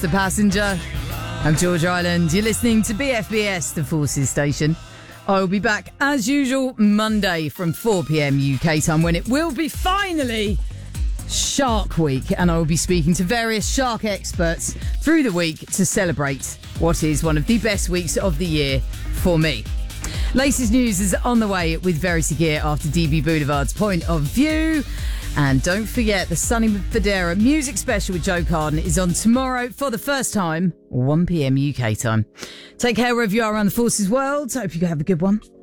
The Passenger. I'm George Island. You're listening to BFBS, the Forces station. I will be back as usual Monday from 4 p.m. UK time when it will be finally Shark Week, and I will be speaking to various shark experts through the week to celebrate what is one of the best weeks of the year for me. Latest news is on the way with Very Secure after DB Boulevard's Point of View. And don't forget, the Sonny Fodera music special with Joe Carden is on tomorrow for the first time, 1 p.m. UK time. Take care wherever you are around the Forces world. Hope you have a good one.